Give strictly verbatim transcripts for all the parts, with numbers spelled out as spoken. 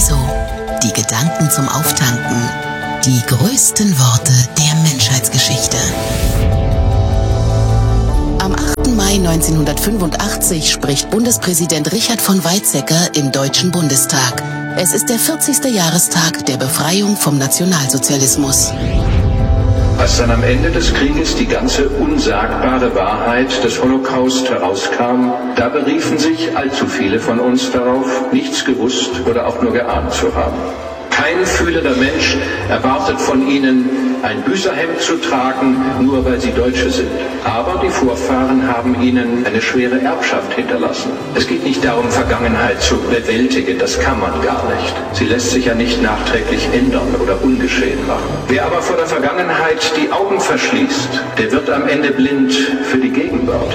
Paradiso. Die Gedanken zum Auftanken. Die größten Worte der Menschheitsgeschichte. Am achten Mai neunzehnhundertfünfundachtzig spricht Bundespräsident Richard von Weizsäcker im Deutschen Bundestag. Es ist der vierzigste Jahrestag der Befreiung vom Nationalsozialismus. Als dann am Ende des Krieges die ganze unsagbare Wahrheit des Holocaust herauskam, da beriefen sich allzu viele von uns darauf, nichts gewusst oder auch nur geahnt zu haben. Kein fühlender Mensch erwartet von ihnen, ein Büßerhemd zu tragen, nur weil sie Deutsche sind. Aber die Vorfahren haben ihnen eine schwere Erbschaft hinterlassen. Es geht nicht darum, Vergangenheit zu bewältigen, das kann man gar nicht. Sie lässt sich ja nicht nachträglich ändern oder ungeschehen machen. Wer aber vor der Vergangenheit die Augen verschließt, der wird am Ende blind für die Gegenwart.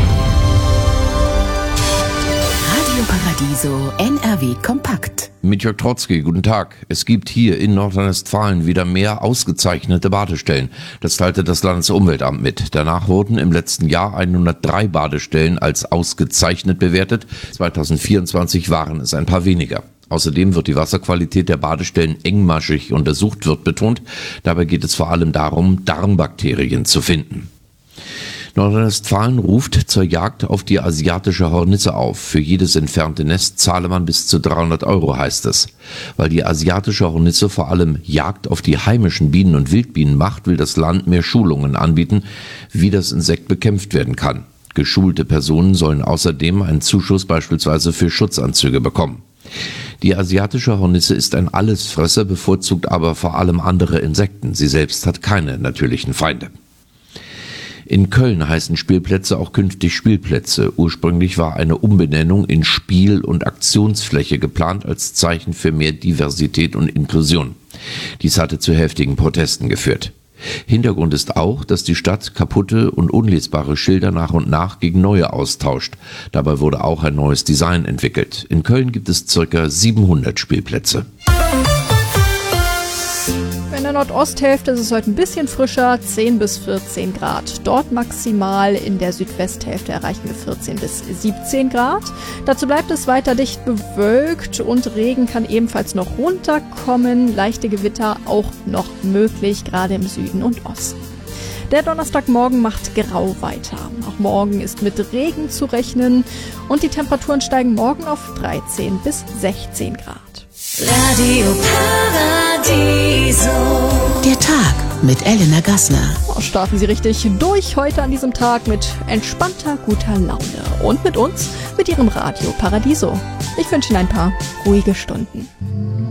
Radio Paradiso N R W Kompakt. Mit Jörg Trotzki, guten Tag. Es gibt hier in Nordrhein-Westfalen wieder mehr ausgezeichnete Badestellen. Das teilte das Landesumweltamt mit. Danach wurden im letzten Jahr hundertdrei Badestellen als ausgezeichnet bewertet. zweitausendvierundzwanzig waren es ein paar weniger. Außerdem wird die Wasserqualität der Badestellen engmaschig untersucht, wird betont. Dabei geht es vor allem darum, Darmbakterien zu finden. Nordrhein-Westfalen ruft zur Jagd auf die asiatische Hornisse auf. Für jedes entfernte Nest zahle man bis zu dreihundert Euro, heißt es. Weil die asiatische Hornisse vor allem Jagd auf die heimischen Bienen und Wildbienen macht, will das Land mehr Schulungen anbieten, wie das Insekt bekämpft werden kann. Geschulte Personen sollen außerdem einen Zuschuss beispielsweise für Schutzanzüge bekommen. Die asiatische Hornisse ist ein Allesfresser, bevorzugt aber vor allem andere Insekten. Sie selbst hat keine natürlichen Feinde. In Köln heißen Spielplätze auch künftig Spielplätze. Ursprünglich war eine Umbenennung in Spiel- und Aktionsfläche geplant als Zeichen für mehr Diversität und Inklusion. Dies hatte zu heftigen Protesten geführt. Hintergrund ist auch, dass die Stadt kaputte und unlesbare Schilder nach und nach gegen neue austauscht. Dabei wurde auch ein neues Design entwickelt. In Köln gibt es ca. siebenhundert Spielplätze. In der Nordosthälfte ist es heute ein bisschen frischer, zehn bis vierzehn Grad. Dort maximal, in der Südwesthälfte erreichen wir vierzehn bis siebzehn Grad. Dazu bleibt es weiter dicht bewölkt und Regen kann ebenfalls noch runterkommen. Leichte Gewitter auch noch möglich, gerade im Süden und Osten. Der Donnerstagmorgen macht grau weiter. Auch morgen ist mit Regen zu rechnen und die Temperaturen steigen morgen auf dreizehn bis sechzehn Grad. Radio Paradiso. Der Tag mit Elena Gassner. Starten Sie richtig durch heute an diesem Tag mit entspannter, guter Laune. Und mit uns, mit Ihrem Radio Paradiso. Ich wünsche Ihnen ein paar ruhige Stunden.